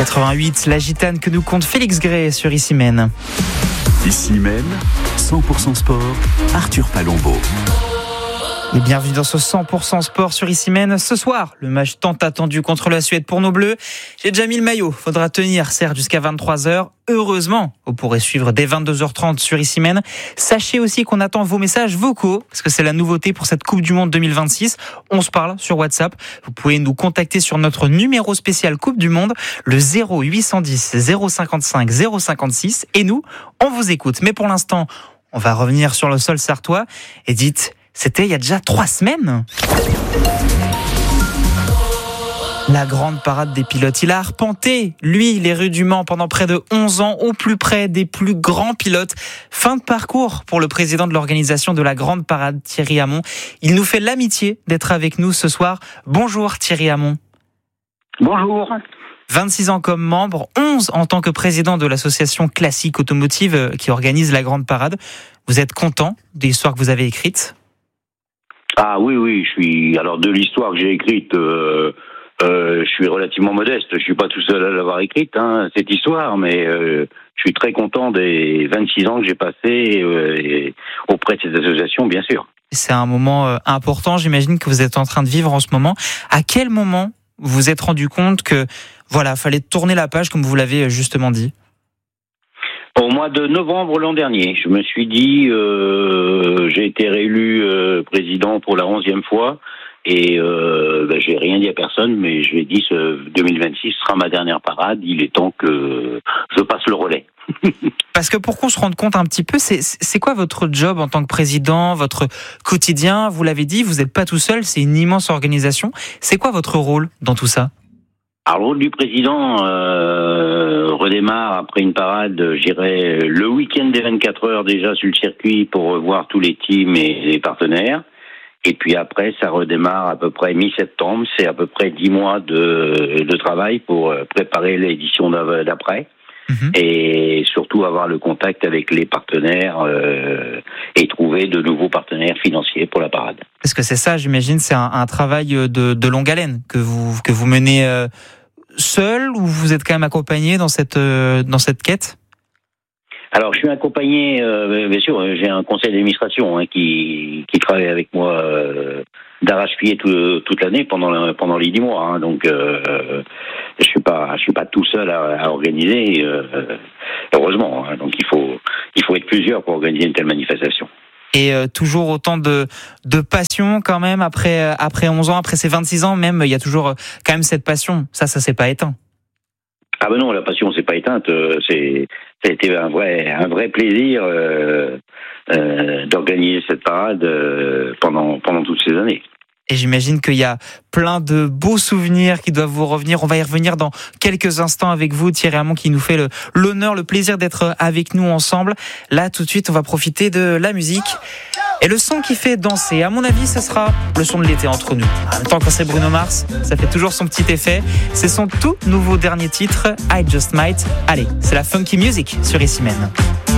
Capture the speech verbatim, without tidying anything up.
quatre-vingt-huit, la gitane que nous compte Félix Gray sur Ici Même. Ici même, cent pour cent sport, Arthur Palombo. Et bienvenue dans ce cent pour cent sport sur Ici Même. Ce soir, le match tant attendu contre la Suède pour nos Bleus. J'ai déjà mis le maillot, faudra tenir, certes, jusqu'à vingt-trois heures. Heureusement, vous pourrez suivre dès vingt-deux heures trente sur Ici Même. Sachez aussi qu'on attend vos messages vocaux, parce que c'est la nouveauté pour cette Coupe du Monde deux mille vingt-six. On se parle sur WhatsApp. Vous pouvez nous contacter sur notre numéro spécial Coupe du Monde, le zéro huit cent dix zéro cinquante-cinq zéro cinquante-six. Et nous, on vous écoute. Mais pour l'instant, on va revenir sur le sol sartois. Et dites, c'était il y a déjà trois semaines. La grande parade des pilotes. Il a arpenté, lui, les rues du Mans pendant près de onze ans, au plus près des plus grands pilotes. Fin de parcours pour le président de l'organisation de la grande parade, Thierry Hamon. Il nous fait l'amitié d'être avec nous ce soir. Bonjour Thierry Hamon. Bonjour. vingt-six ans comme membre, onze en tant que président de l'association classique automotive qui organise la grande parade. Vous êtes content de l'histoire que vous avez écrite ? Ah oui, oui, je suis... Alors, de l'histoire que j'ai écrite, euh, euh, je suis relativement modeste. Je suis pas tout seul à l'avoir écrite, hein, cette histoire, mais euh, je suis très content des vingt-six ans que j'ai passés euh, et auprès de cette association, bien sûr. C'est un moment euh, important, j'imagine, que vous êtes en train de vivre en ce moment. À quel moment vous vous êtes rendu compte que, voilà, fallait tourner la page, comme vous l'avez justement dit ? Au mois de novembre l'an dernier, je me suis dit, euh, j'ai été réélu euh, président pour la onzième fois, et euh, ben, j'ai rien dit à personne, mais je l'ai dit, ce deux mille vingt-six sera ma dernière parade, il est temps que je passe le relais. Parce que pour qu'on se rende compte un petit peu, c'est, c'est quoi votre job en tant que président, votre quotidien ? Vous l'avez dit, vous n'êtes pas tout seul, c'est une immense organisation. C'est quoi votre rôle dans tout ça ? Alors, le rôle du président euh, redémarre après une parade, j'irai le week-end des vingt-quatre heures déjà sur le circuit pour revoir tous les teams et les partenaires. Et puis après, ça redémarre à peu près mi-septembre. C'est à peu près dix mois de, de travail pour préparer l'édition d'après. Mmh. Et surtout avoir le contact avec les partenaires euh, et trouver de nouveaux partenaires financiers pour la parade. Parce que c'est ça, j'imagine, c'est un, un travail de, de longue haleine que vous, que vous menez euh, seul, ou vous êtes quand même accompagné dans cette, euh, dans cette quête ? Alors, je suis accompagné, euh, bien sûr, j'ai un conseil d'administration hein, qui, qui travaille avec moi euh, d'arrache-pied tout, toute l'année pendant, la, pendant les dix mois. Hein, donc, euh, je suis pas, je suis pas tout seul à, à organiser, euh, heureusement. Hein, donc, il faut, il faut être plusieurs pour organiser une telle manifestation. Et euh, toujours autant de, de passion quand même, après, après onze ans, après ces vingt-six ans même, il y a toujours euh, quand même cette passion. Ça, ça s'est pas éteint. Ah ben non, la passion s'est pas éteinte. C'est, ça a été un vrai, un vrai plaisir euh, euh, d'organiser cette parade euh, pendant, pendant toutes ces années. Et j'imagine qu'il y a plein de beaux souvenirs qui doivent vous revenir. On va y revenir dans quelques instants avec vous, Thierry Hamon, qui nous fait le, l'honneur, le plaisir d'être avec nous ensemble. Là, tout de suite, on va profiter de la musique. Et le son qui fait danser, à mon avis, ce sera le son de l'été entre nous. En même temps, quand c'est Bruno Mars, ça fait toujours son petit effet. C'est son tout nouveau dernier titre, I Just Might. Allez, c'est la funky music sur Ici Même.